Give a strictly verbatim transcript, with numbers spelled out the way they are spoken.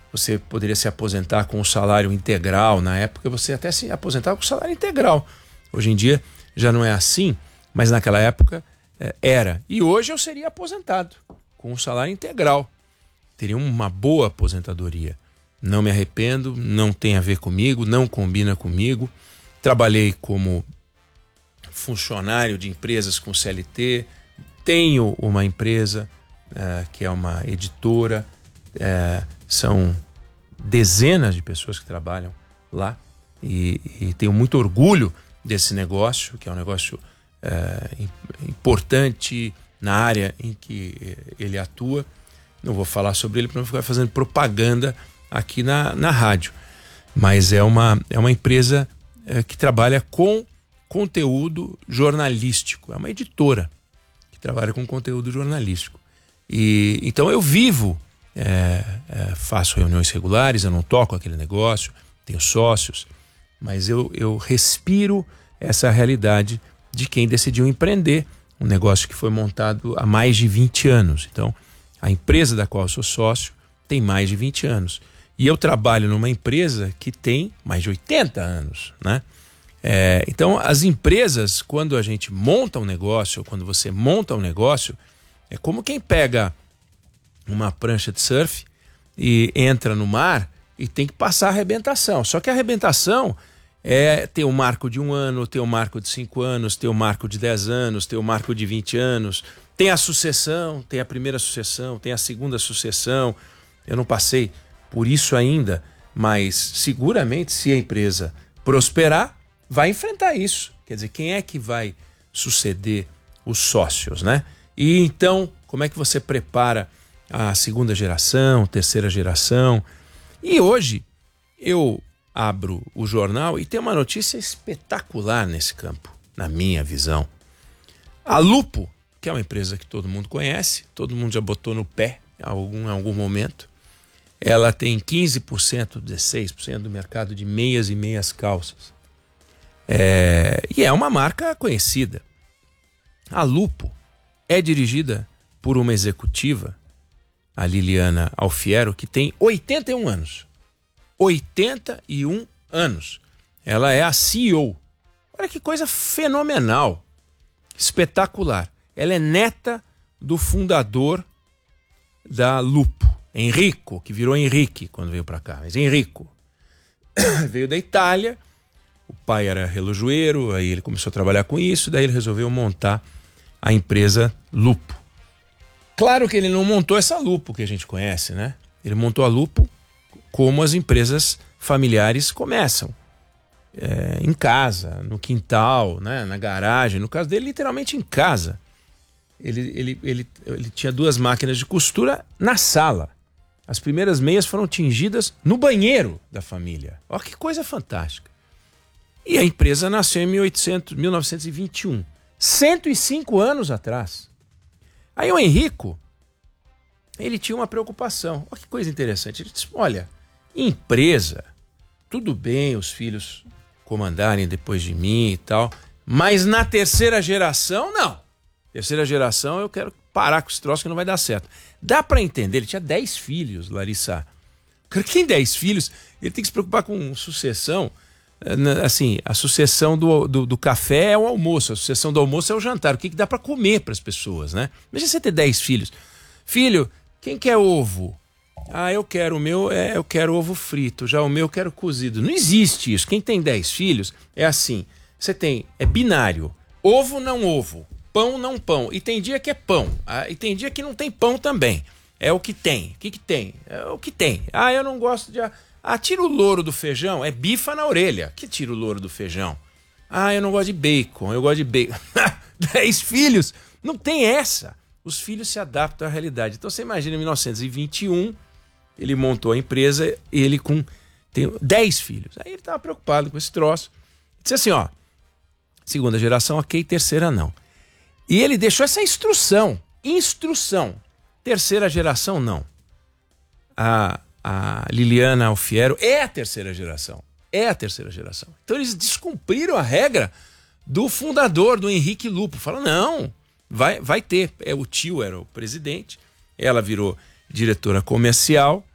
você poderia se aposentar com o salário integral. Na época você até se aposentava com o salário integral. Hoje em dia já não é assim, mas naquela época é, era. E hoje eu seria aposentado com o salário integral. Teria uma boa aposentadoria. Não me arrependo, não tem a ver comigo, não combina comigo. Trabalhei como funcionário de empresas com C L T, tenho uma empresa uh, que é uma editora, uh, são dezenas de pessoas que trabalham lá e, e tenho muito orgulho desse negócio, que é um negócio uh, importante na área em que ele atua. Não vou falar sobre ele para não ficar fazendo propaganda aqui na, na rádio, mas é uma, é uma empresa uh, que trabalha com conteúdo jornalístico, é uma editora que trabalha com conteúdo jornalístico. E então eu vivo, é, é, faço reuniões regulares, eu não toco aquele negócio, tenho sócios, mas eu, eu respiro essa realidade de quem decidiu empreender um negócio que foi montado há mais de vinte anos. Então, a empresa da qual eu sou sócio tem mais de vinte anos. E eu trabalho numa empresa que tem mais de oitenta anos, né? É, então, as empresas, quando a gente monta um negócio, quando você monta um negócio, é como quem pega uma prancha de surf e entra no mar e tem que passar a arrebentação. Só que a arrebentação é ter um marco de um ano, ter um marco de cinco anos, ter um marco de dez anos, ter um marco de vinte anos. Tem a sucessão, tem a primeira sucessão, tem a segunda sucessão. Eu não passei por isso ainda, mas seguramente se a empresa prosperar, vai enfrentar isso. Quer dizer, quem é que vai suceder os sócios, né? E então, como é que você prepara a segunda geração, terceira geração? E hoje eu abro o jornal e tem uma notícia espetacular nesse campo, na minha visão. A Lupo, que é uma empresa que todo mundo conhece, todo mundo já botou no pé em algum, em algum momento, ela tem quinze por cento, dezesseis por cento do mercado de meias e meias calças. É, e é uma marca conhecida. A Lupo é dirigida por uma executiva, a Liliana Alfiero, que tem oitenta e um anos. oitenta e um anos. Ela é a C E O. Olha que coisa fenomenal, espetacular. Ela é neta do fundador da Lupo, Enrico, que virou Henrique quando veio para cá. Mas Enrico veio da Itália. O pai era relojoeiro, aí ele começou a trabalhar com isso, daí ele resolveu montar a empresa Lupo. Claro que ele não montou essa Lupo que a gente conhece, né? Ele montou a Lupo como as empresas familiares começam. É, em casa, no quintal, né? Na garagem. No caso dele, literalmente em casa. Ele, ele, ele, ele tinha duas máquinas de costura na sala. As primeiras meias foram tingidas no banheiro da família. Olha que coisa fantástica. E a empresa nasceu em mil novecentos e vinte e um, cento e cinco anos atrás. Aí o Henrico, ele tinha uma preocupação. Olha que coisa interessante. Ele disse, olha, empresa, tudo bem os filhos comandarem depois de mim e tal, mas na terceira geração, não. Terceira geração eu quero parar com esse troço que não vai dar certo. Dá para entender, ele tinha dez filhos, Larissa. Quem dez filhos, ele tem que se preocupar com sucessão. Assim, a sucessão do, do, do café é o almoço, a sucessão do almoço é o jantar. O que, que dá para comer para as pessoas, né? Imagina você ter dez filhos. Filho, quem quer ovo? Ah, eu quero o meu, é, eu quero ovo frito. Já o meu eu quero cozido. Não existe isso. Quem tem dez filhos é assim. Você tem, é binário. Ovo não ovo. Pão não pão. E tem dia que é pão. Ah, e tem dia que não tem pão também. É o que tem. O que, que tem? É o que tem. Ah, eu não gosto de... Ah, tira o louro do feijão, é bifa na orelha. Que tira o louro do feijão? Ah, eu não gosto de bacon, eu gosto de bacon. Dez filhos, não tem essa. Os filhos se adaptam à realidade. Então você imagina, em mil novecentos e vinte e um, ele montou a empresa, ele com tem dez filhos. Aí ele estava preocupado com esse troço. Disse assim, ó, segunda geração, ok, terceira não. E ele deixou essa instrução, instrução. Terceira geração, não. A... A Liliana Alfiero é a terceira geração. É a terceira geração. Então eles descumpriram a regra do fundador, do Henrique Lupo. Falaram, não, vai, vai ter. É, o tio era o presidente, ela virou diretora comercial